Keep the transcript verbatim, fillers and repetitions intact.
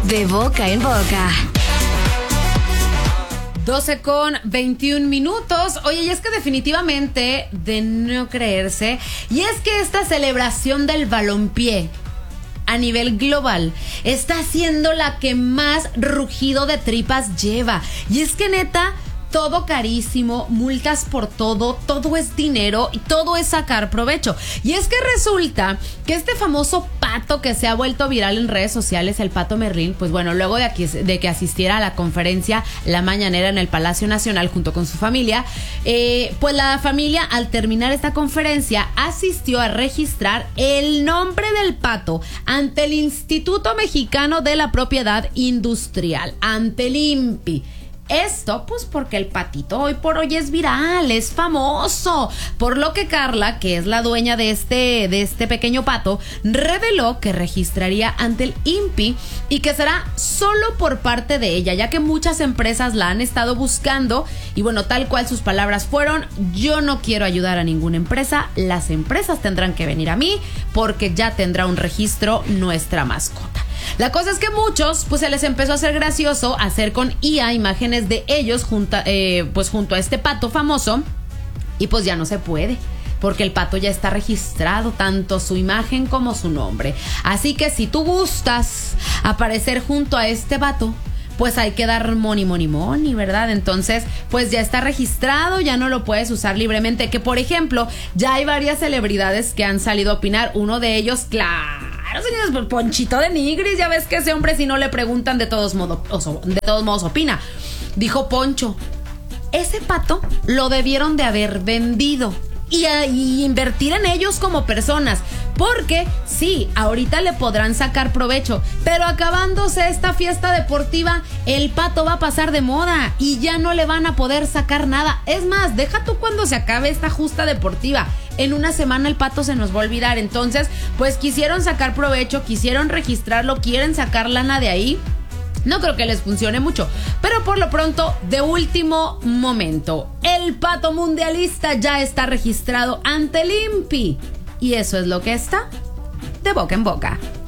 De boca en boca. doce con veintiún minutos. Oye, y es que definitivamente de no creerse, y es que esta celebración del balompié a nivel global está siendo la que más rugido de tripas lleva. Y es que neta, todo carísimo, multas por todo, todo es dinero y todo es sacar provecho. Y es que resulta que este famoso pato que se ha vuelto viral en redes sociales, el Pato Merlín, pues bueno, luego de, aquí, de que asistiera a la conferencia La Mañanera en el Palacio Nacional junto con su familia, eh, pues la familia al terminar esta conferencia asistió a registrar el nombre del pato ante el Instituto Mexicano de la Propiedad Industrial, ante el I N P I. Esto, pues porque el patito hoy por hoy es viral, es famoso. Por lo que Carla, que es la dueña de este, de este pequeño pato, reveló que registraría ante el I N P I y que será solo por parte de ella, ya que muchas empresas la han estado buscando. Y bueno, tal cual sus palabras fueron: yo no quiero ayudar a ninguna empresa, las empresas tendrán que venir a mí porque ya tendrá un registro nuestra mascota. La cosa es que muchos, pues se les empezó a hacer gracioso hacer con I A imágenes de ellos junto, eh, pues junto a este pato famoso, y pues ya no se puede, porque el pato ya está registrado, tanto su imagen como su nombre. Así que si tú gustas aparecer junto a este pato, pues hay que dar money, money, money, ¿verdad? Entonces, pues ya está registrado, ya no lo puedes usar libremente. Que, por ejemplo, ya hay varias celebridades que han salido a opinar. Uno de ellos, claro, señores, Ponchito de Nigris, ya ves que ese hombre, si no le preguntan, de todos modos, de todos modos opina. Dijo Poncho: ese pato lo debieron de haber vendido y, y invertir en ellos como personas, porque sí, ahorita le podrán sacar provecho, pero acabándose esta fiesta deportiva, el pato va a pasar de moda y ya no le van a poder sacar nada. Es más, deja tú cuando se acabe esta justa deportiva, en una semana el pato se nos va a olvidar. Entonces, pues quisieron sacar provecho, quisieron registrarlo, quieren sacar lana de ahí. No creo que les funcione mucho, pero por lo pronto, de último momento, el pato mundialista ya está registrado ante el I N P I. Y eso es lo que está de boca en boca.